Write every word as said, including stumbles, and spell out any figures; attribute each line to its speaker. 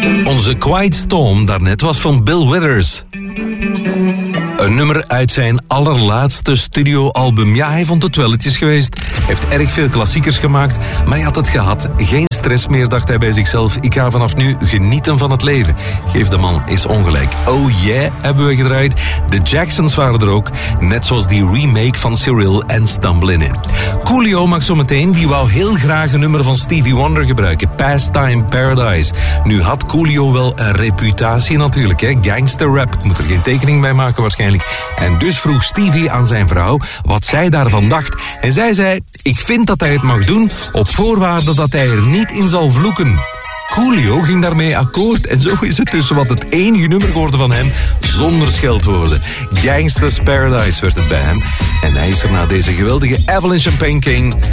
Speaker 1: Onze Quiet Storm daarnet was van Bill Withers. Een nummer uit zijn allerlaatste studioalbum. Ja, hij vond het wel, het is geweest. Hij heeft erg veel klassiekers gemaakt, maar hij had het gehad. Geen stress meer, dacht hij bij zichzelf. Ik ga vanaf nu genieten van het leven. Geef de man eens ongelijk. Oh yeah, hebben we gedraaid. De Jacksons waren er ook, net zoals die remake van Cyril en Stumblin' In. Coolio mag zo meteen, die wou heel graag een nummer van Stevie Wonder gebruiken. Pastime Paradise. Nu had Coolio wel een reputatie natuurlijk, hè. Gangster rap. Ik moet er geen tekening bij maken waarschijnlijk. En dus vroeg Stevie aan zijn vrouw wat zij daarvan dacht. En zij zei, ik vind dat hij het mag doen op voorwaarde dat hij er niet in zal vloeken. Coolio ging daarmee akkoord en zo is het dus wat het enige nummer geworden van hem zonder scheldwoorden. Gangsta's Paradise werd het bij hem. En hij is er na deze geweldige Evelyn Champagne King